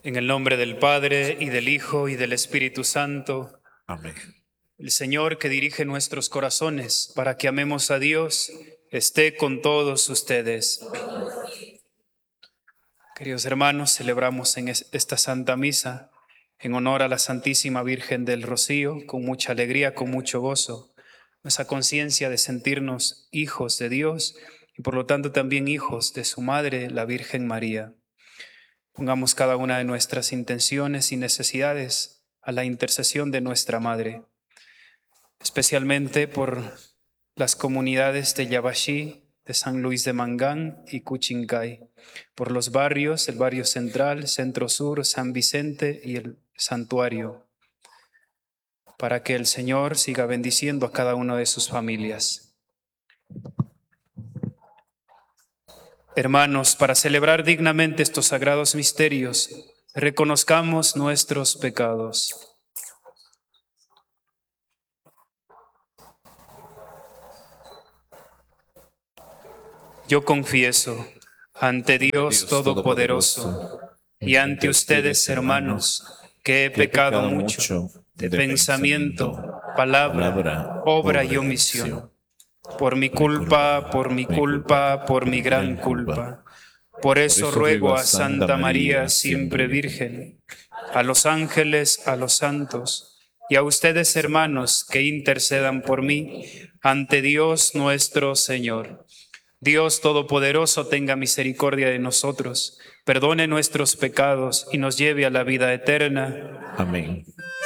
En el nombre del Padre, y del Hijo, y del Espíritu Santo. Amén. El Señor, que dirige nuestros corazones para que amemos a Dios, esté con todos ustedes. Queridos hermanos, celebramos en esta Santa Misa en honor a la Santísima Virgen del Rocío, con mucha alegría, con mucho gozo, esa conciencia de sentirnos hijos de Dios y por lo tanto también hijos de su Madre, la Virgen María. Pongamos cada una de nuestras intenciones y necesidades a la intercesión de nuestra Madre, especialmente por las comunidades de Yabaxí, de San Luis de Mangán y Cuchincay, por los barrios, el barrio central, centro sur, San Vicente y el santuario, para que el Señor siga bendiciendo a cada una de sus familias. Hermanos, para celebrar dignamente estos sagrados misterios, reconozcamos nuestros pecados. Yo confieso ante Dios Todopoderoso y ante ustedes, hermanos, que he pecado mucho de pensamiento, palabra, obra y omisión. Por mi culpa, por mi culpa, por mi gran culpa. Por eso ruego a Santa María, siempre Virgen, a los ángeles, a los santos, y a ustedes, hermanos, que intercedan por mí ante Dios nuestro Señor. Dios Todopoderoso tenga misericordia de nosotros, perdone nuestros pecados y nos lleve a la vida eterna. Amén.